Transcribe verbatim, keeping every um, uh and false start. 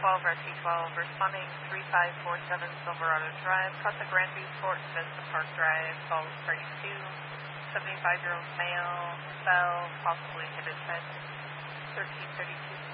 twelve, R T twelve, responding three five four seven Silverado Drive, cut the Grandview Fort Vista Park Drive, call thirty-two, seventy-five-year-old male, fell, possibly hit his head, thirteen thirty-two